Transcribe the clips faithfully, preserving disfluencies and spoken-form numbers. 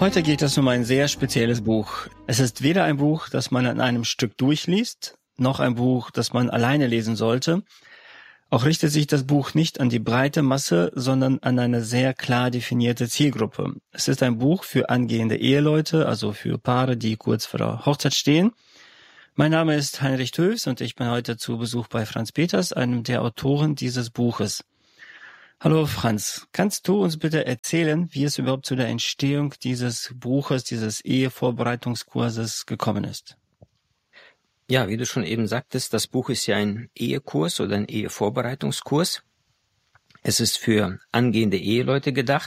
Heute geht es um ein sehr spezielles Buch. Es ist weder ein Buch, das man an einem Stück durchliest, noch ein Buch, das man alleine lesen sollte. Auch richtet sich das Buch nicht an die breite Masse, sondern an eine sehr klar definierte Zielgruppe. Es ist ein Buch für angehende Eheleute, also für Paare, die kurz vor der Hochzeit stehen. Mein Name ist Heinrich Töfs und ich bin heute zu Besuch bei Franz Peters, einem der Autoren dieses Buches. Hallo Franz, kannst du uns bitte erzählen, wie es überhaupt zu der Entstehung dieses Buches, dieses Ehevorbereitungskurses gekommen ist? Ja, wie du schon eben sagtest, das Buch ist ja ein Ehekurs oder ein Ehevorbereitungskurs. Es ist für angehende Eheleute gedacht.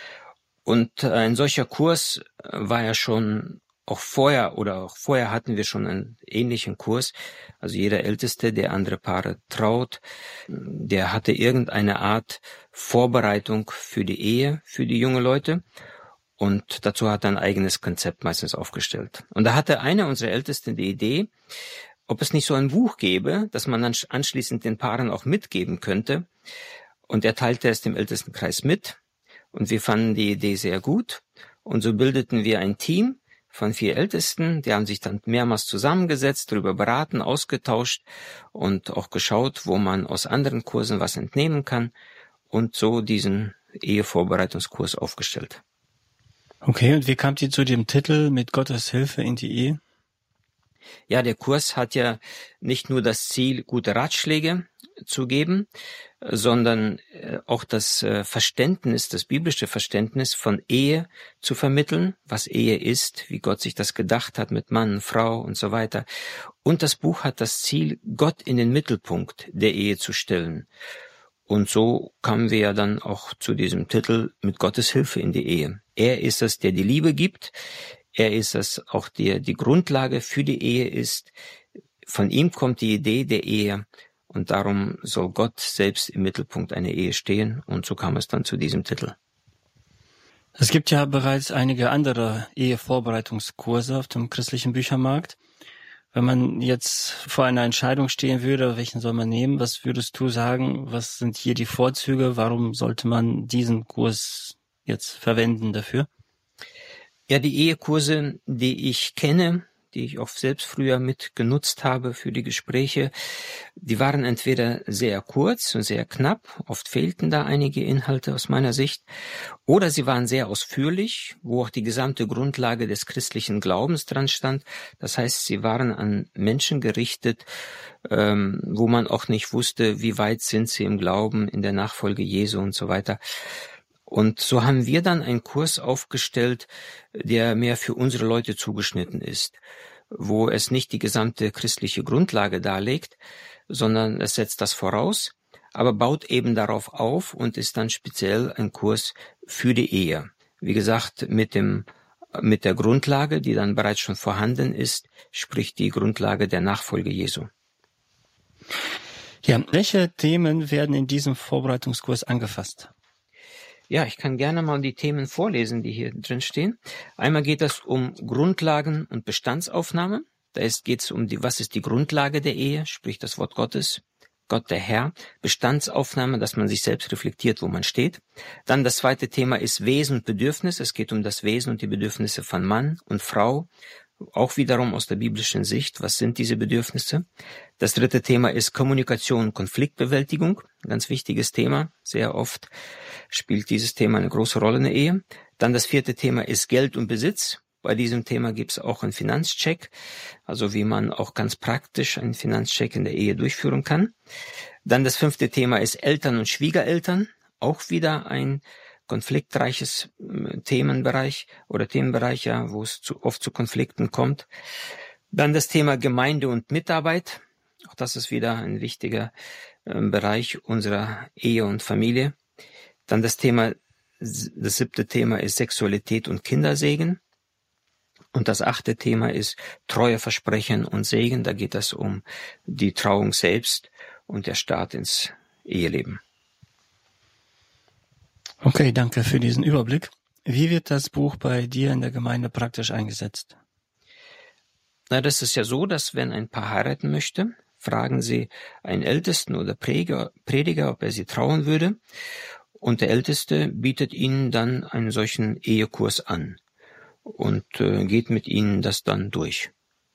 Und ein solcher Kurs war ja schon auch vorher, oder auch vorher hatten wir schon einen ähnlichen Kurs. Also jeder Älteste, der andere Paare traut, der hatte irgendeine Art Vorbereitung für die Ehe, für die junge Leute. Und dazu hat er ein eigenes Konzept meistens aufgestellt. Und da hatte einer unserer Ältesten die Idee, ob es nicht so ein Buch gäbe, das man dann anschließend den Paaren auch mitgeben könnte. Und er teilte es dem Ältestenkreis mit. Und wir fanden die Idee sehr gut. Und so bildeten wir ein Team von vier Ältesten. Die haben sich dann mehrmals zusammengesetzt, darüber beraten, ausgetauscht und auch geschaut, wo man aus anderen Kursen was entnehmen kann. Und so diesen Ehevorbereitungskurs aufgestellt. Okay, und wie kamt ihr zu dem Titel mit Gottes Hilfe in die Ehe? Ja, der Kurs hat ja nicht nur das Ziel, gute Ratschläge zu geben, sondern auch das Verständnis, das biblische Verständnis von Ehe zu vermitteln, was Ehe ist, wie Gott sich das gedacht hat mit Mann, Frau und so weiter. Und das Buch hat das Ziel, Gott in den Mittelpunkt der Ehe zu stellen. Und so kamen wir ja dann auch zu diesem Titel mit Gottes Hilfe in die Ehe. Er ist es, der die Liebe gibt. Er ist es auch, der die Grundlage für die Ehe ist. Von ihm kommt die Idee der Ehe. Und darum soll Gott selbst im Mittelpunkt einer Ehe stehen. Und so kam es dann zu diesem Titel. Es gibt ja bereits einige andere Ehevorbereitungskurse auf dem christlichen Büchermarkt. Wenn man jetzt vor einer Entscheidung stehen würde, welchen soll man nehmen, was würdest du sagen, was sind hier die Vorzüge, warum sollte man diesen Kurs jetzt verwenden dafür? Ja, die Ehekurse, die ich kenne, die ich auch selbst früher mit genutzt habe für die Gespräche, die waren entweder sehr kurz und sehr knapp, oft fehlten da einige Inhalte aus meiner Sicht, oder sie waren sehr ausführlich, wo auch die gesamte Grundlage des christlichen Glaubens dran stand. Das heißt, sie waren an Menschen gerichtet, ähm, wo man auch nicht wusste, wie weit sind sie im Glauben, in der Nachfolge Jesu und so weiter. Und so haben wir dann einen Kurs aufgestellt, der mehr für unsere Leute zugeschnitten ist, wo es nicht die gesamte christliche Grundlage darlegt, sondern es setzt das voraus, aber baut eben darauf auf und ist dann speziell ein Kurs für die Ehe. Wie gesagt, mit dem, mit der Grundlage, die dann bereits schon vorhanden ist, sprich die Grundlage der Nachfolge Jesu. Ja, welche Themen werden in diesem Vorbereitungskurs angefasst? Ja, ich kann gerne mal die Themen vorlesen, die hier drin stehen. Einmal geht es um Grundlagen und Bestandsaufnahme. Da geht es um die, was ist die Grundlage der Ehe, sprich das Wort Gottes, Gott der Herr. Bestandsaufnahme, dass man sich selbst reflektiert, wo man steht. Dann das zweite Thema ist Wesen und Bedürfnis. Es geht um das Wesen und die Bedürfnisse von Mann und Frau. Auch wiederum aus der biblischen Sicht, was sind diese Bedürfnisse? Das dritte Thema ist Kommunikation und Konfliktbewältigung, ein ganz wichtiges Thema. Sehr oft spielt dieses Thema eine große Rolle in der Ehe. Dann das vierte Thema ist Geld und Besitz. Bei diesem Thema gibt es auch einen Finanzcheck, also wie man auch ganz praktisch einen Finanzcheck in der Ehe durchführen kann. Dann das fünfte Thema ist Eltern und Schwiegereltern, auch wieder ein konfliktreiches Themenbereich oder Themenbereich, ja, wo es zu, oft zu Konflikten kommt. Dann das Thema Gemeinde und Mitarbeit. Auch das ist wieder ein wichtiger äh, Bereich unserer Ehe und Familie. Dann das Thema, das siebte Thema ist Sexualität und Kindersegen. Und das achte Thema ist Treue, Versprechen und Segen. Da geht es um die Trauung selbst und der Start ins Eheleben. Okay, danke für diesen Überblick. Wie wird das Buch bei dir in der Gemeinde praktisch eingesetzt? Na, das ist ja so, dass wenn ein Paar heiraten möchte, fragen sie einen Ältesten oder Prediger, Prediger, ob er sie trauen würde. Und der Älteste bietet ihnen dann einen solchen Ehekurs an. und äh, geht mit ihnen das dann durch.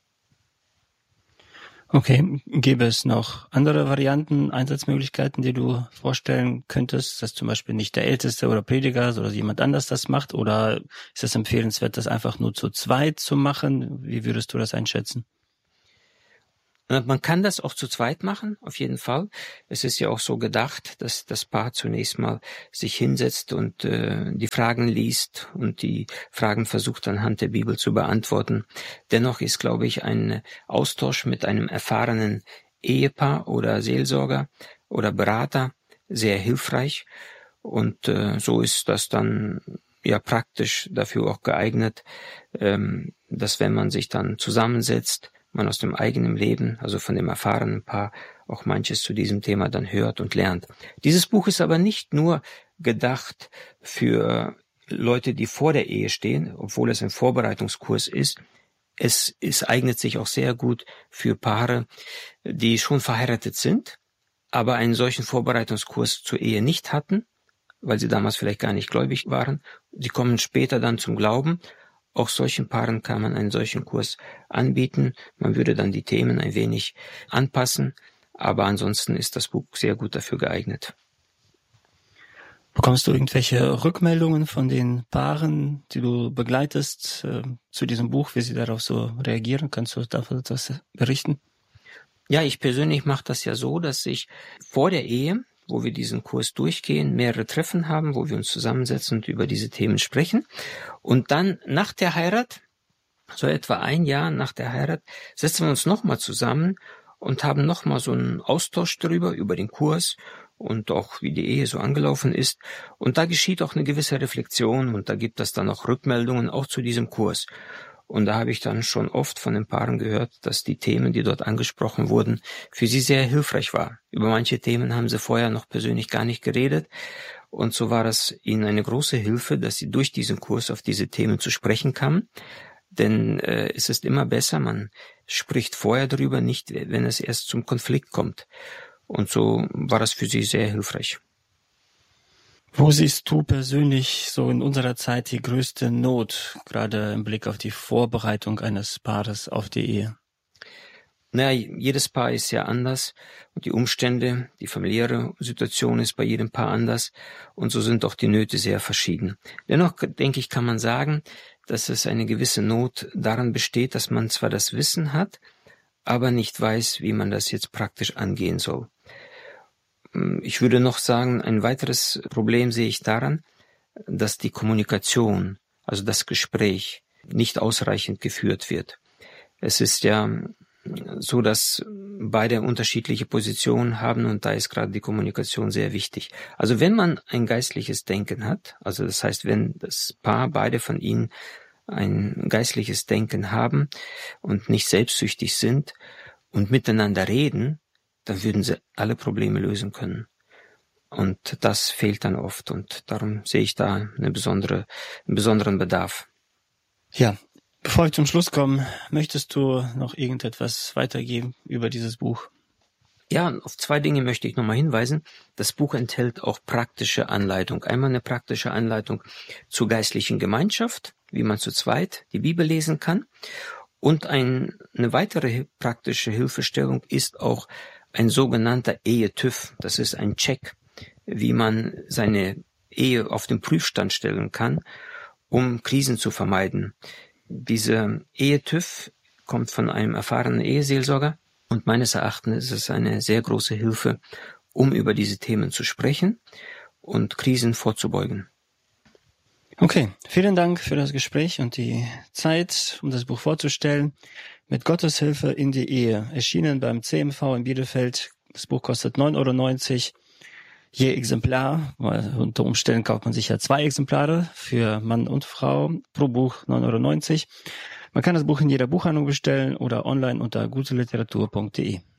Okay, gäbe es noch andere Varianten, Einsatzmöglichkeiten, die du vorstellen könntest, dass zum Beispiel nicht der Älteste oder Prediger oder jemand anders das macht, oder ist es empfehlenswert, das einfach nur zu zweit zu machen? Wie würdest du das einschätzen? Man kann das auch zu zweit machen, auf jeden Fall. Es ist ja auch so gedacht, dass das Paar zunächst mal sich hinsetzt und äh, die Fragen liest und die Fragen versucht anhand der Bibel zu beantworten. Dennoch ist, glaube ich, ein Austausch mit einem erfahrenen Ehepaar oder Seelsorger oder Berater sehr hilfreich. Und äh, so ist das dann ja praktisch dafür auch geeignet, ähm, dass wenn man sich dann zusammensetzt, man aus dem eigenen Leben, also von dem erfahrenen Paar, auch manches zu diesem Thema dann hört und lernt. Dieses Buch ist aber nicht nur gedacht für Leute, die vor der Ehe stehen, obwohl es ein Vorbereitungskurs ist. Es, es eignet sich auch sehr gut für Paare, die schon verheiratet sind, aber einen solchen Vorbereitungskurs zur Ehe nicht hatten, weil sie damals vielleicht gar nicht gläubig waren. Sie kommen später dann zum Glauben. Auch solchen Paaren kann man einen solchen Kurs anbieten. Man würde dann die Themen ein wenig anpassen, aber ansonsten ist das Buch sehr gut dafür geeignet. Bekommst du irgendwelche Rückmeldungen von den Paaren, die du begleitest, äh, zu diesem Buch, wie sie darauf so reagieren? Kannst du davon etwas berichten? Ja, ich persönlich mache das ja so, dass ich vor der Ehe, wo wir diesen Kurs durchgehen, mehrere Treffen haben, wo wir uns zusammensetzen und über diese Themen sprechen. Und dann nach der Heirat, so etwa ein Jahr nach der Heirat, setzen wir uns nochmal zusammen und haben nochmal so einen Austausch darüber, über den Kurs und auch wie die Ehe so angelaufen ist. Und da geschieht auch eine gewisse Reflexion und da gibt es dann auch Rückmeldungen auch zu diesem Kurs. Und da habe ich dann schon oft von den Paaren gehört, dass die Themen, die dort angesprochen wurden, für sie sehr hilfreich waren. Über manche Themen haben sie vorher noch persönlich gar nicht geredet. Und so war es ihnen eine große Hilfe, dass sie durch diesen Kurs auf diese Themen zu sprechen kamen. Denn äh, es ist immer besser, man spricht vorher darüber, nicht wenn es erst zum Konflikt kommt. Und so war das für sie sehr hilfreich. Wo siehst du persönlich so in unserer Zeit die größte Not, gerade im Blick auf die Vorbereitung eines Paares auf die Ehe? Naja, jedes Paar ist ja anders und die Umstände, die familiäre Situation ist bei jedem Paar anders und so sind auch die Nöte sehr verschieden. Dennoch, denke ich, kann man sagen, dass es eine gewisse Not daran besteht, dass man zwar das Wissen hat, aber nicht weiß, wie man das jetzt praktisch angehen soll. Ich würde noch sagen, ein weiteres Problem sehe ich daran, dass die Kommunikation, also das Gespräch, nicht ausreichend geführt wird. Es ist ja so, dass beide unterschiedliche Positionen haben und da ist gerade die Kommunikation sehr wichtig. Also wenn man ein geistliches Denken hat, also das heißt, wenn das Paar, beide von ihnen ein geistliches Denken haben und nicht selbstsüchtig sind und miteinander reden, dann würden sie alle Probleme lösen können. Und das fehlt dann oft und darum sehe ich da eine besondere, einen besonderen Bedarf. Ja, bevor wir zum Schluss kommen, möchtest du noch irgendetwas weitergeben über dieses Buch? Ja, auf zwei Dinge möchte ich nochmal hinweisen. Das Buch enthält auch praktische Anleitung. Einmal eine praktische Anleitung zur geistlichen Gemeinschaft, wie man zu zweit die Bibel lesen kann. Und ein, eine weitere praktische Hilfestellung ist auch ein sogenannter Ehe-TÜV. Das ist ein Check, wie man seine Ehe auf den Prüfstand stellen kann, um Krisen zu vermeiden. Diese Ehe-TÜV kommt von einem erfahrenen Eheseelsorger und meines Erachtens ist es eine sehr große Hilfe, um über diese Themen zu sprechen und Krisen vorzubeugen. Okay, vielen Dank für das Gespräch und die Zeit, um das Buch vorzustellen. Mit Gottes Hilfe in die Ehe, erschienen beim C M V in Bielefeld. Das Buch kostet neun Euro neunzig je Exemplar, weil unter Umständen kauft man sich ja zwei Exemplare für Mann und Frau, pro Buch neun Euro neunzig. Man kann das Buch in jeder Buchhandlung bestellen oder online unter guteliteratur punkt de.